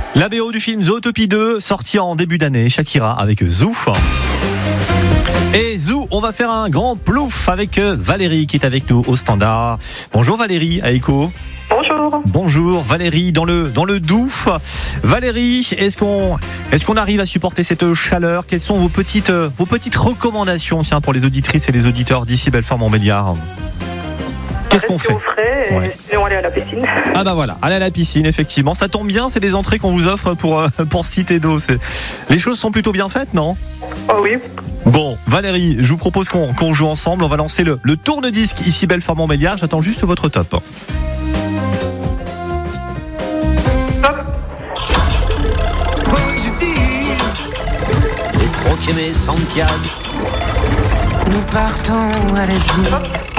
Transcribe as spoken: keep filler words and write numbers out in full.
La B O du film Zootopie deux, sorti en début d'année, Shakira avec Zou. Et Zou, on va faire un grand plouf avec Valérie qui est avec nous au standard. Bonjour Valérie, à Echo. Bonjour. Bonjour Valérie, dans le, dans le Doubs. Valérie, est-ce qu'on, est-ce qu'on arrive à supporter cette chaleur? Quelles sont vos petites, vos petites recommandations, tiens, pour les auditrices et les auditeurs d'ici Belfort-Montbéliard? Qu'est-ce qu'on fait? Au frais et Ouais. sinon aller à la piscine. Ah bah voilà, aller à la piscine, effectivement. Ça tombe bien, c'est des entrées qu'on vous offre pour, euh, pour Cité d'eau. C'est... Les choses sont plutôt bien faites, non? Oh oui. Bon, Valérie, je vous propose qu'on, qu'on joue ensemble. On va lancer le, le tourne-disque ici Belfort-Montbéliard. J'attends juste votre top. Top. Proxime Santiago. Nous partons à l'asile.